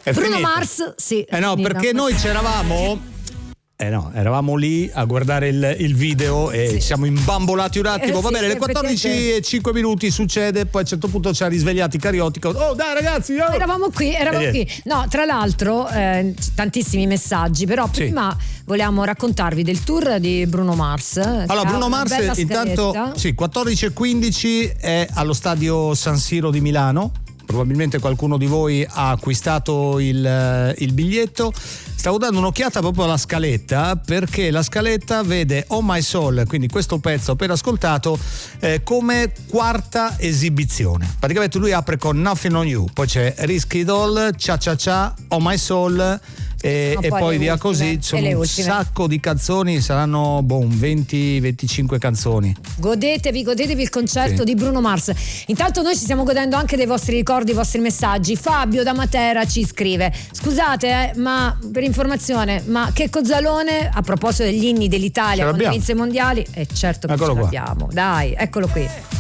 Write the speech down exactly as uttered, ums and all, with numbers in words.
È Bruno finita. Mars, sì. Eh no, finita. perché noi c'eravamo. Eh no, eravamo lì a guardare il, il video e Sì. siamo imbambolati un attimo. Eh, Va sì, bene, le quattordici e cinque minuti succede, poi a un certo punto ci ha risvegliati Cariotica. Oh dai ragazzi! Oh! Eravamo qui, eravamo Eh, qui. No, tra l'altro, eh, tantissimi messaggi, però Sì. prima volevamo raccontarvi del tour di Bruno Mars. Allora, Bruno Mars intanto sì, quattordici e quindici è allo stadio San Siro di Milano. Probabilmente qualcuno di voi ha acquistato il, il biglietto. Stavo dando un'occhiata proprio alla scaletta, perché la scaletta vede Oh My Soul, quindi questo pezzo appena ascoltato, eh, come quarta esibizione. Praticamente lui apre con Nothing on You, poi c'è Risky Doll, Cha Cha Cha, Oh My Soul e, No, e poi poi le via ultime, così. e Sono le un ultime. sacco di canzoni, saranno boh, venti venticinque canzoni. Godetevi, godetevi il concerto Sì. di Bruno Mars. Intanto noi ci stiamo godendo anche dei vostri ricordi, i vostri messaggi. Fabio da Matera ci scrive: scusate, eh, ma per informazione, ma che Cozzalone a proposito degli inni Ce dell'Italia quando l'abbiamo. vinse i mondiali? E certo che Eccolo ce qua. l'abbiamo. Dai, eccolo qui.